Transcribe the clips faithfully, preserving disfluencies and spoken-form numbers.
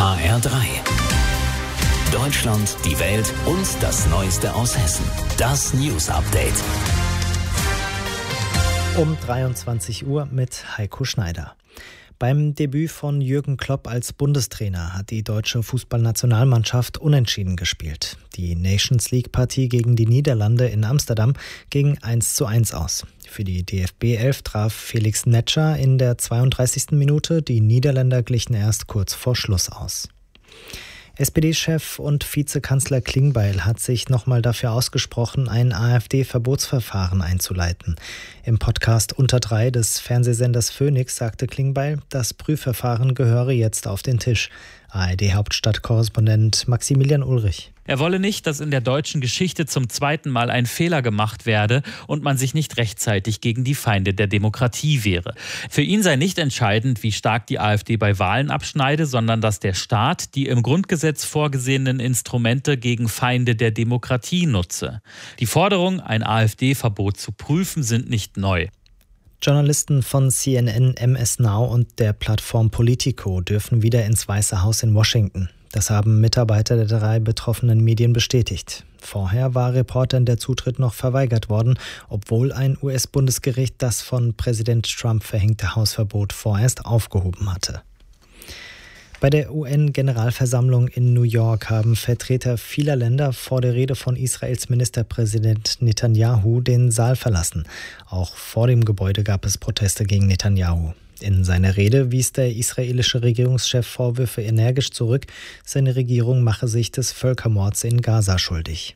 H R drei. Deutschland, die Welt und das Neueste aus Hessen. Das News Update. Um dreiundzwanzig Uhr mit Heiko Schneider. Beim Debüt von Jürgen Klopp als Bundestrainer hat die deutsche Fußballnationalmannschaft unentschieden gespielt. Die Nations-League-Partie gegen die Niederlande in Amsterdam ging eins zu eins aus. Für die D F B elf traf Felix Netscher in der zweiunddreißigsten Minute. Die Niederländer glichen erst kurz vor Schluss aus. S P D-Chef und Vizekanzler Klingbeil hat sich nochmal dafür ausgesprochen, ein AfD-Verbotsverfahren einzuleiten. Im Podcast Unter drei des Fernsehsenders Phoenix sagte Klingbeil, das Prüfverfahren gehöre jetzt auf den Tisch. A R D-Hauptstadtkorrespondent Maximilian Ulrich. Er wolle nicht, dass in der deutschen Geschichte zum zweiten Mal ein Fehler gemacht werde und man sich nicht rechtzeitig gegen die Feinde der Demokratie wehre. Für ihn sei nicht entscheidend, wie stark die AfD bei Wahlen abschneide, sondern dass der Staat die im Grundgesetz vorgesehenen Instrumente gegen Feinde der Demokratie nutze. Die Forderung, ein AfD-Verbot zu prüfen, sind nicht neu. Journalisten von C N N, M S Now und der Plattform Politico dürfen wieder ins Weiße Haus in Washington. Das haben Mitarbeiter der drei betroffenen Medien bestätigt. Vorher war Reportern der Zutritt noch verweigert worden, obwohl ein U S-Bundesgericht das von Präsident Trump verhängte Hausverbot vorerst aufgehoben hatte. Bei der U N-Generalversammlung in New York haben Vertreter vieler Länder vor der Rede von Israels Ministerpräsident Netanyahu den Saal verlassen. Auch vor dem Gebäude gab es Proteste gegen Netanyahu. In seiner Rede wies der israelische Regierungschef Vorwürfe energisch zurück, seine Regierung mache sich des Völkermords in Gaza schuldig.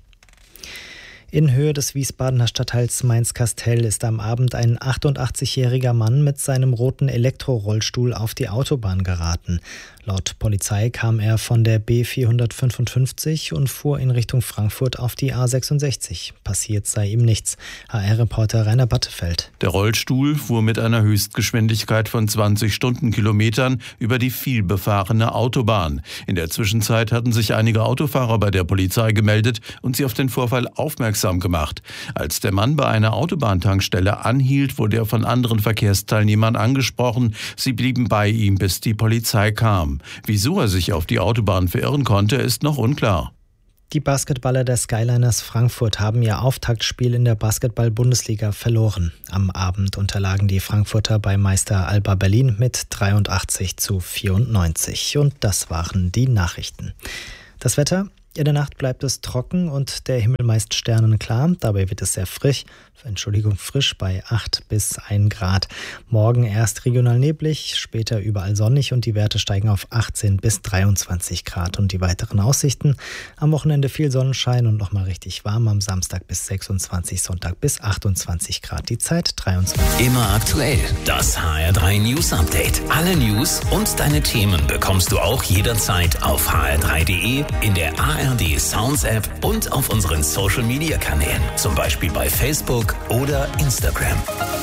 In Höhe des Wiesbadener Stadtteils Mainz-Kastel ist am Abend ein achtundachtzigjähriger Mann mit seinem roten Elektrorollstuhl auf die Autobahn geraten. Laut Polizei kam er von der B vierhundertfünfundfünfzig und fuhr in Richtung Frankfurt auf die A sechsundsechzig. Passiert sei ihm nichts. H R-Reporter Rainer Battefeld. Der Rollstuhl fuhr mit einer Höchstgeschwindigkeit von zwanzig Stundenkilometern über die vielbefahrene Autobahn. In der Zwischenzeit hatten sich einige Autofahrer bei der Polizei gemeldet und sie auf den Vorfall aufmerksam gemacht. Als der Mann bei einer Autobahntankstelle anhielt, wurde er von anderen Verkehrsteilnehmern angesprochen. Sie blieben bei ihm, bis die Polizei kam. Wieso er sich auf die Autobahn verirren konnte, ist noch unklar. Die Basketballer der Skyliners Frankfurt haben ihr Auftaktspiel in der Basketball-Bundesliga verloren. Am Abend unterlagen die Frankfurter bei Meister Alba Berlin mit dreiundachtzig zu vierundneunzig. Und das waren die Nachrichten. Das Wetter: In der Nacht bleibt es trocken und der Himmel meist sternenklar. Dabei wird es sehr frisch, Entschuldigung, frisch bei acht bis ein Grad. Morgen erst regional neblig, später überall sonnig und die Werte steigen auf achtzehn bis dreiundzwanzig Grad. Und die weiteren Aussichten: am Wochenende viel Sonnenschein und nochmal richtig warm. Am Samstag bis sechsundzwanzig, Sonntag bis achtundzwanzig Grad. Die Zeit dreiundzwanzig. Immer aktuell. Das H R drei News Update. Alle News und deine Themen bekommst du auch jederzeit auf h r drei punkt d e, in der A R D Sounds App und auf unseren Social Media Kanälen. Zum Beispiel bei Facebook oder Instagram.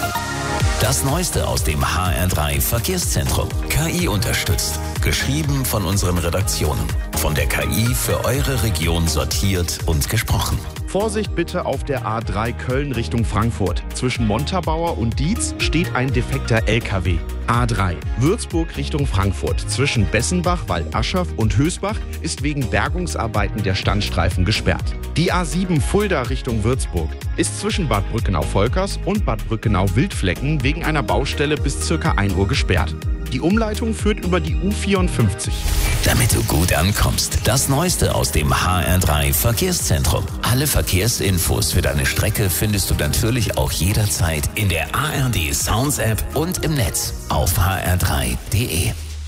Das Neueste aus dem H R drei Verkehrszentrum. K I unterstützt. Geschrieben von unseren Redaktionen. Von der K I für eure Region sortiert und gesprochen. Vorsicht bitte auf der A drei Köln Richtung Frankfurt. Zwischen Montabaur und Dietz steht ein defekter L K W. A drei Würzburg Richtung Frankfurt. Zwischen Bessenbach, Waldaschaff und Hösbach ist wegen Bergungsarbeiten der Standstreifen gesperrt. Die A sieben Fulda Richtung Würzburg ist zwischen Bad Brückenau-Volkers und Bad Brückenau-Wildflecken wegen einer Baustelle bis ca. ein Uhr gesperrt. Die Umleitung führt über die U vierundfünfzig. Damit du gut ankommst, das Neueste aus dem H R drei Verkehrszentrum. Alle Verkehrsinfos für deine Strecke findest du natürlich auch jederzeit in der A R D Sounds App und im Netz auf h r drei punkt d e.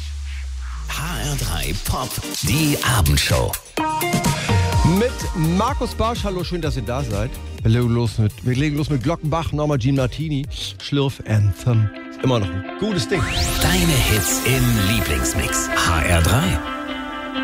H R drei Pop, die Abendshow. Mit Markus Barsch, hallo, schön, dass ihr da seid. Wir legen los mit, wir legen los mit Glockenbach, Norma Jean Martini, Schlürf Anthem. Immer noch ein gutes Ding. Deine Hits im Lieblingsmix. H R drei.